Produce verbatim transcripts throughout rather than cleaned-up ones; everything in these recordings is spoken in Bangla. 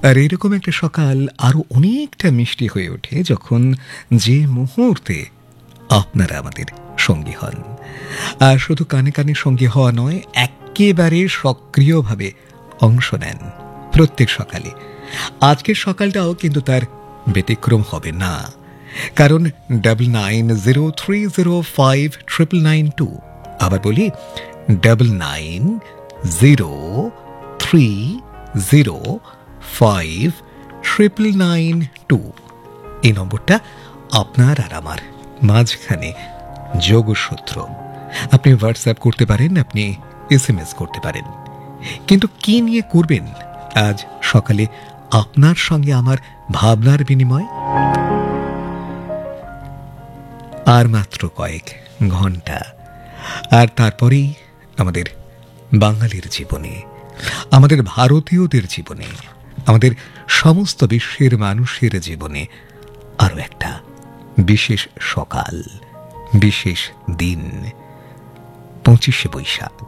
আর এরকম একটা সকাল আরো অনেকটা মিষ্টি হয়ে ওঠে যখন যে মুহূর্তে আপনারা আমাদের সঙ্গী হন। আর শুধু কানে কানে সঙ্গী হওয়া নয়, একেবারে সক্রিয়ভাবে অংশ নেন প্রত্যেক সকালে। আজকের সকালটাও কিন্তু তার ব্যতিক্রম হবে না, কারণ double nine zero three zero five triple nine two, আবার বলি double nine zero three zero five triple nine two, এই নম্বরটা আপনার আর আমার মাঝখানে যোগসূত্র। আপনি হোয়াটসঅ্যাপ করতে পারেন, আপনি এস এম এস করতে পারেন, কিন্তু কি নিয়ে করবেন আজ সকালে আপনার সঙ্গে আমার ভাবনার বিনিময়? আর মাত্র কয়েক ঘন্টা, আর তারপরেই আমাদের বাঙালির জীবনে, আমাদের ভারতীয়দের জীবনে, আমাদের সমস্ত বিশ্বের মানুষের জীবনে আরো একটা বিশেষ সকাল, বিশেষ দিন, পঁচিশে বৈশাখ।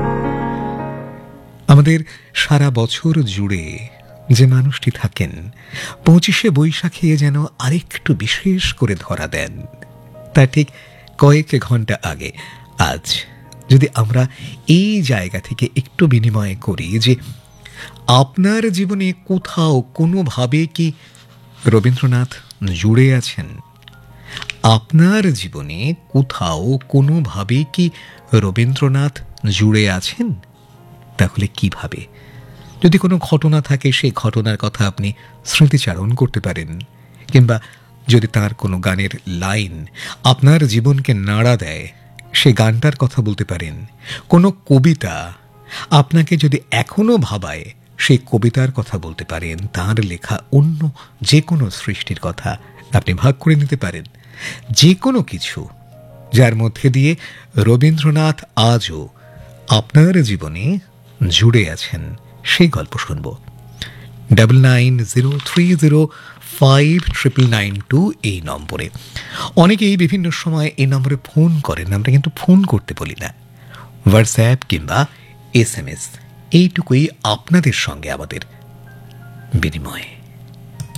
আমাদের সারা বছর জুড়ে যে মানুষটি থাকেন, পঁচিশে বৈশাখে যেন আরেকটু বিশেষ করে ধরা দেন। তা ঠিক কয়েক ঘন্টা আগে আজ যদি আমরা এই জায়গা থেকে একটু বিনিময় করি যে আপনার জীবনে কোথাও কোনোভাবে কি রবীন্দ্রনাথ জুড়ে আছেন? আপনার জীবনে কোথাও কোনোভাবে কি রবীন্দ্রনাথ জুড়ে আছেন? তাহলে কিভাবে? যদি কোনো ঘটনা থাকে, সেই ঘটনার কথা আপনি স্মৃতিচারণ করতে পারেন, কিংবা যদি তার কোনো গানের লাইন আপনার জীবনকে নাড়া দেয়, সে গানটার কথা বলতে পারেন। কোনো কবিতা আপনাকে যদি এখনো ভাবায়, সেই কবিতার কথা বলতে পারেন। তার লেখা অন্য যে কোনো সৃষ্টির কথা আপনি ভাগ করে নিতে পারেন। যে কোনো কিছু যার মধ্যে দিয়ে রবীন্দ্রনাথ আজও আপনার জীবনে জুড়ে আছেন, সেই গল্প শুনব। Double nine zero three zero five triple nine two এই নম্বরে। অনেকেই বিভিন্ন সময় এই নম্বরে ফোন করেন, আমরা কিন্তু ফোন করতে বলি না। হোয়াটসঅ্যাপ কিংবা এস এম এস, এইটুকুই আপনাদের সঙ্গে আমাদের বিনিময়।